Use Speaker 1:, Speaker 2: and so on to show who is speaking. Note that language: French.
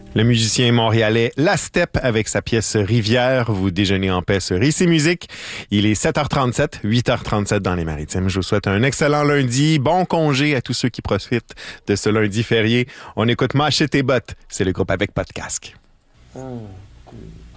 Speaker 1: Le musicien montréalais La Steppe avec sa pièce Rivière. Vous déjeunez en paix sur Ici Musique. Il est 7h37, 8h37 dans les Maritimes. Je vous souhaite un excellent lundi. Bon congé à tous ceux qui profitent de ce lundi férié. On écoute Mâcher tes bottes. C'est le groupe avec pas de casque.